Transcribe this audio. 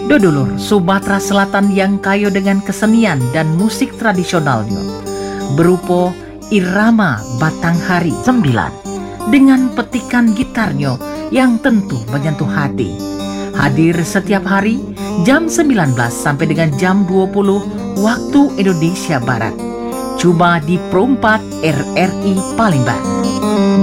Dodolur Sumatera Selatan yang kaya dengan kesenian dan musik tradisionalnya berupa irama Batanghari 9 dengan petikan gitarnya yang tentu menyentuh hati. Hadir setiap hari jam 19 sampai dengan jam 20 waktu Indonesia Barat. Cuma di Pro 4 RRI Palembang.